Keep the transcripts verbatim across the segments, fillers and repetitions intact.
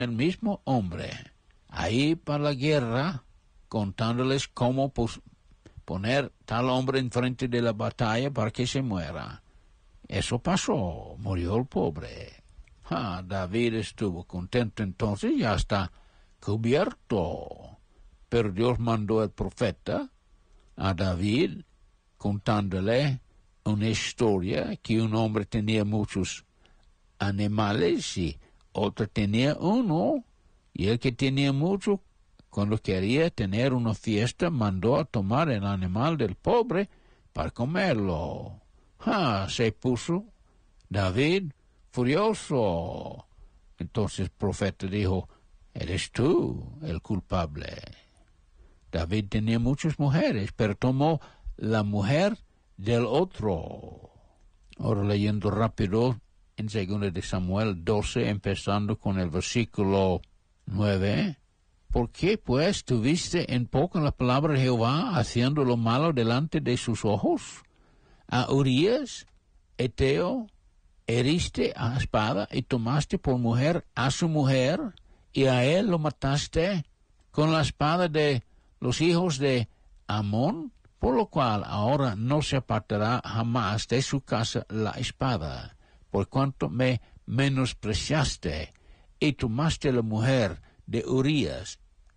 el mismo hombre ahí para la guerra, contándoles cómo pos- poner tal hombre enfrente de la batalla para que se muera. Eso pasó, murió el pobre. Ah, David estuvo contento entonces, ya está cubierto. Pero Dios mandó al profeta a David contándole una historia que un hombre tenía muchos animales y otro tenía uno, y el que tenía mucho, cuando quería tener una fiesta, mandó a tomar el animal del pobre para comerlo. Ah, se puso David furioso. Entonces el profeta dijo, eres tú el culpable. David tenía muchas mujeres, pero tomó la mujer del otro. Ahora leyendo rápido en segunda de Samuel doce, empezando con el versículo nueve. ¿Por qué pues tuviste en poco la palabra de Jehová, haciendo lo malo delante de sus ojos? A Urías, Eteo, heriste a espada y tomaste por mujer a su mujer, y a él lo mataste con la espada de los hijos de Amón, por lo cual ahora no se apartará jamás de su casa la espada, por cuanto me menospreciaste, y tomaste la mujer de Urías,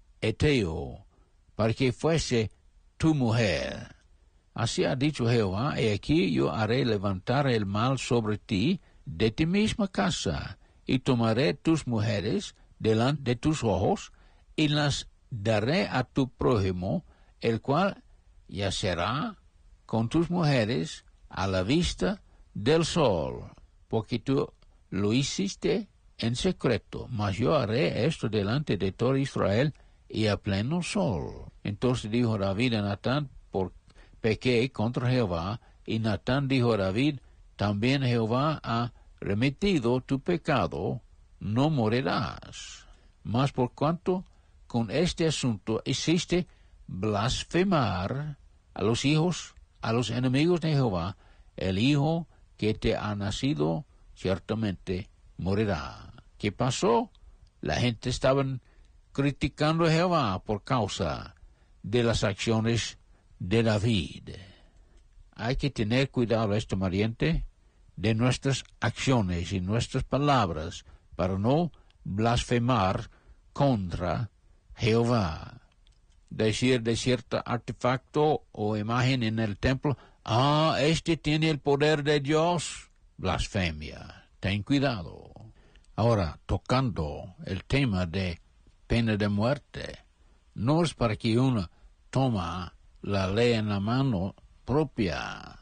Eteo, para que fuese tu mujer. Así ha dicho Jehová, y aquí yo haré levantar el mal sobre ti de ti misma casa, y tomaré tus mujeres delante de tus ojos, y las daré a tu prójimo, el cual yacerá con tus mujeres a la vista del sol, porque tú lo hiciste en secreto, mas yo haré esto delante de todo Israel y a pleno sol. Entonces dijo David a Natán, por pequé contra Jehová, y Natán dijo a David, también Jehová ha remitido tu pecado, no morirás. Mas por cuanto con este asunto hiciste blasfemar a los hijos, a los enemigos de Jehová, el hijo que te ha nacido ciertamente morirá. ¿Qué pasó? La gente estaba criticando a Jehová por causa de las acciones de David. Hay que tener cuidado, esto, pariente, de nuestras acciones y nuestras palabras para no blasfemar contra Jehová. Decir de cierto artefacto o imagen en el templo, ah, este tiene el poder de Dios, blasfemia. Ten cuidado. Ahora, tocando el tema de pena de muerte, no es para que uno toma la ley en la mano propia.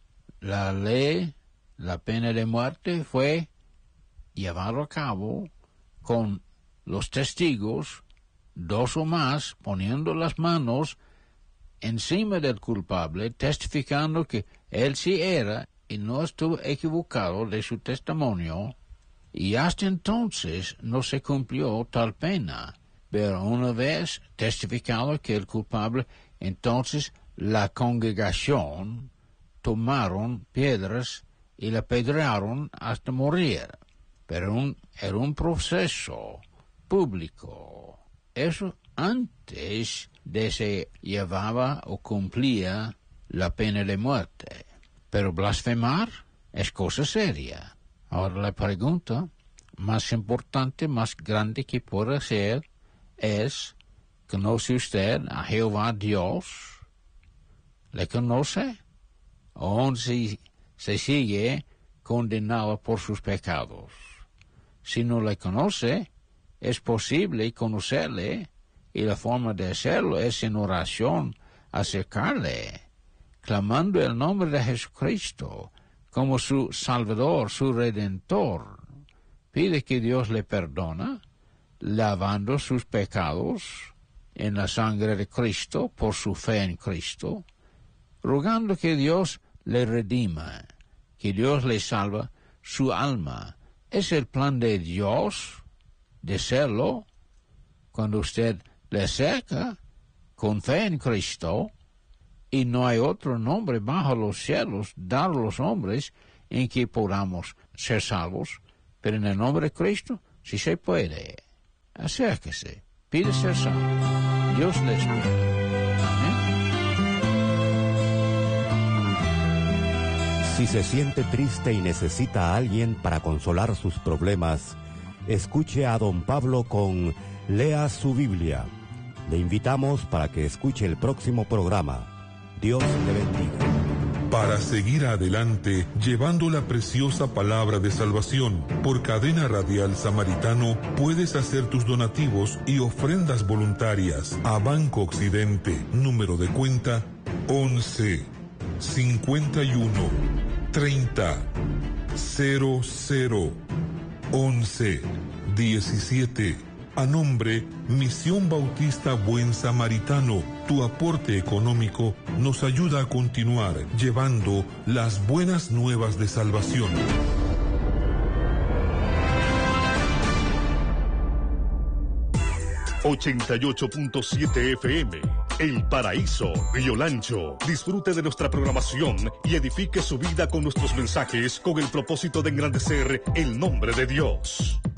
La ley, la pena de muerte fue llevado a cabo con los testigos, dos o más, poniendo las manos encima del culpable, testificando que él sí era y no estuvo equivocado de su testimonio, y hasta entonces no se cumplió tal pena. Pero una vez testificado que el culpable, entonces la congregación tomaron piedras y la apedrearon hasta morir. Pero un, era un proceso público. Eso antes de se llevaba o cumplía la pena de muerte. Pero blasfemar es cosa seria. Ahora la pregunta más importante, más grande que puede ser es, ¿conoce usted a Jehová Dios? ¿Le conoce? ¿O aún si, se sigue condenado por sus pecados? Si no le conoce, es posible conocerle, y la forma de hacerlo es en oración, acercarle, clamando el nombre de Jesucristo como su Salvador, su Redentor. Pide que Dios le perdona, lavando sus pecados en la sangre de Cristo por su fe en Cristo, rogando que Dios le redima, que Dios le salva su alma. Es el plan de Dios de serlo cuando usted le acerca con fe en Cristo, y no hay otro nombre bajo los cielos dado a los hombres en que podamos ser salvos, pero en el nombre de Cristo sí se puede. Acérquese, pide ser salvo. Dios le espera. Amén. Si se siente triste y necesita a alguien para consolar sus problemas, escuche a don Pablo con Lea su Biblia. Le invitamos para que escuche el próximo programa. Dios le bendiga. Para seguir adelante, llevando la preciosa palabra de salvación, por Cadena Radial Samaritano, puedes hacer tus donativos y ofrendas voluntarias a Banco Occidente, número de cuenta once, cincuenta y uno, treinta, cero cero, once, diecisiete. A nombre Misión Bautista Buen Samaritano, tu aporte económico nos ayuda a continuar llevando las buenas nuevas de salvación. ochenta y ocho punto siete F M, El Paraíso, Río Lancho. Disfrute de nuestra programación y edifique su vida con nuestros mensajes con el propósito de engrandecer el nombre de Dios.